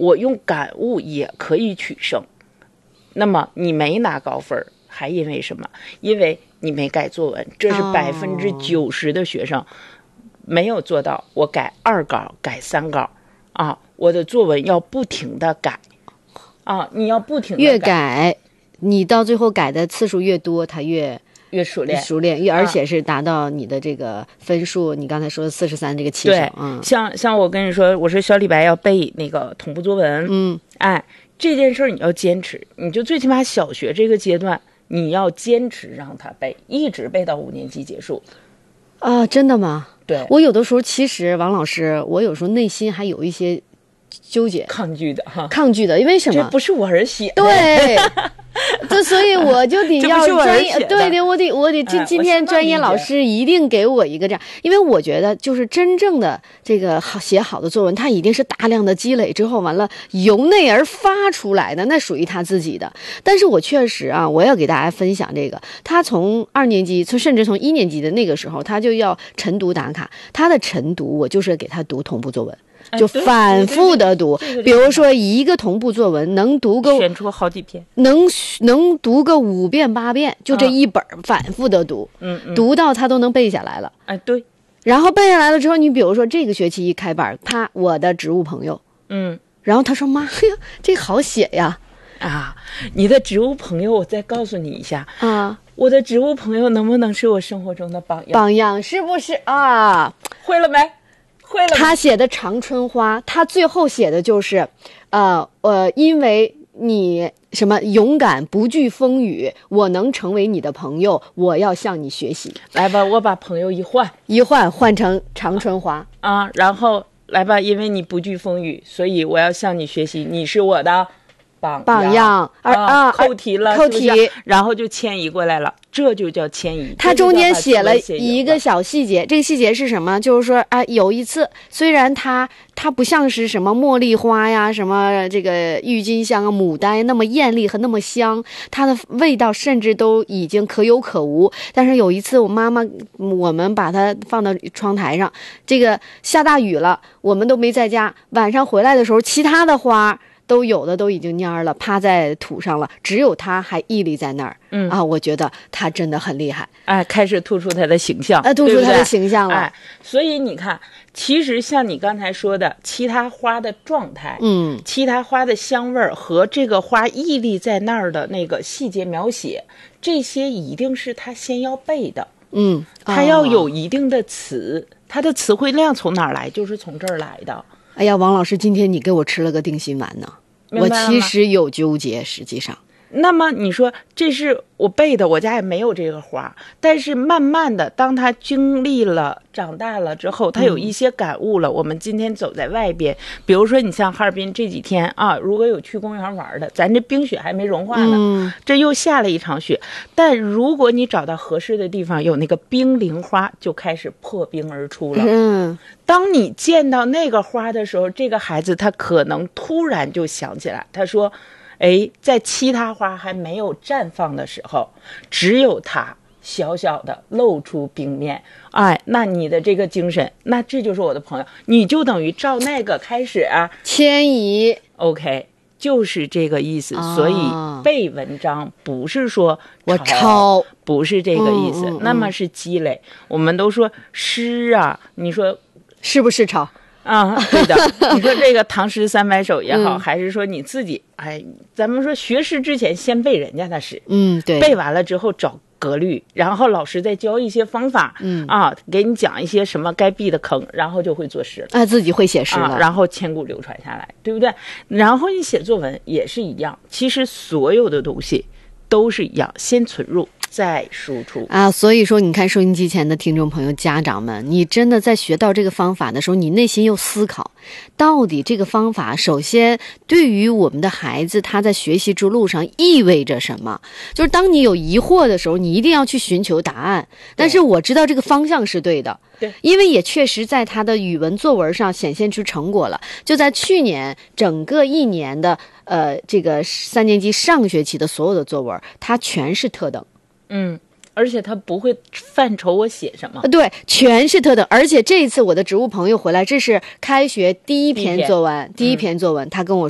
我用感悟也可以取胜。那么你没拿高分，还因为什么？因为你没改作文，这是90%的学生没有做到。我改2稿，改3稿啊，我的作文要不停的改啊，你要不停的越改，你到最后改的次数越多，它越熟练， 而且是达到你的这个分数。你刚才说的43这个起手， 对，像我跟你说，我说小李白要背那个同步作文，这件事你要坚持，你就最起码小学这个阶段，你要坚持让他背，一直背到5年级结束。 啊，真的吗？ 对， 我有的时候其实王老师，我有时候内心还有一些纠结、 抗拒的，因为什么？ 这不是我儿写的。 对。所以我就得要专业，对，我得今天专业老师一定给我一个这样，因为我觉得就是真正的这个写好的作文，它一定是大量的积累之后，完了由内而发出来的，那属于他自己的。但是我确实啊，我要给大家分享这个，他从2年级，甚至从1年级的那个时候，他就要晨读打卡，他的晨读我就是给他读同步作文。就反复的读，比如说一个同步作文能读个选出好几篇， 能读个5遍8遍，就这一本反复的读，读到他都能背下来了。 对。 然后背下来了之后，你比如说这个学期一开班，啪，我的植物朋友，然后他说妈呀，这好写呀。 你的植物朋友，我再告诉你一下啊， 我的植物朋友能不能是我生活中的榜样？ 是不是啊？ 会了没？ 他写的长春花，他最后写的就是，因为你什么勇敢不惧风雨，我能成为你的朋友，我要向你学习。 来吧，我把朋友换成长春花啊，然后来吧，因为你不惧风雨，所以我要向你学习，你是我的榜样。扣题了， 扣题， 然后就迁移过来了，这就叫迁移。 他中间写了一个小细节，这个细节是什么？就是说有一次，虽然它不像是什么茉莉花呀、什么这个郁金香啊、牡丹那么艳丽和那么香，它的味道甚至都已经可有可无。但是有一次，我们把它放到窗台上，这个下大雨了，我们都没在家，晚上回来的时候，其他的花都有的都已经蔫了，趴在土上了，只有他还屹立在那儿。我觉得他真的很厉害。 开始突出他的形象， 突出他的形象了。 所以你看，其实像你刚才说的，其他花的状态，其他花的香味和这个花屹立在那儿的那个细节描写，这些一定是他先要背的。他要有一定的词，他的词汇量从哪儿来？就是从这儿来的。 哎呀，王老师，今天你给我吃了个定心丸呢。我其实有纠结，实际上。 那么你说这是我背的，我家也没有这个花，但是慢慢的，当他经历了长大了之后，他有一些感悟了。我们今天走在外边，比如说你像哈尔滨这几天啊，如果有去公园玩的，咱这冰雪还没融化呢，这又下了一场雪。但如果你找到合适的地方，有那个冰凌花就开始破冰而出了。当你见到那个花的时候，这个孩子他可能突然就想起来，他说在其他花还没有绽放的时候，只有它小小的露出冰面。那你的这个精神，那这就是我的朋友，你就等于照那个开始迁移。 OK， 就是这个意思。所以背文章不是说我抄， 不是这个意思。那么是积累。我们都说诗啊，你说是不是抄？ 对的。你说这个唐诗300首也好，还是说你自己，咱们说学诗之前先背人家的诗， 对， 背完了之后找格律，然后老师再教一些方法，给你讲一些什么该避的坑，然后就会作诗了， 自己会写诗了， 然后千古流传下来，对不对？然后你写作文也是一样，其实所有的东西都是一样，先存入再输出所以说你看收音机前的听众朋友家长们，你真的在学到这个方法的时候，你内心又思考到底这个方法首先对于我们的孩子他在学习之路上意味着什么。就是当你有疑惑的时候，你一定要去寻求答案，但是我知道这个方向是对的，因为也确实在他的语文作文上显现出成果了。就在去年整个1年的这个3年级上学期的所有的作文，它全是特等。 而且他不会犯愁我写什么， 对，全是特等。而且这一次我的植物朋友回来，这是开学第一篇作文，他跟我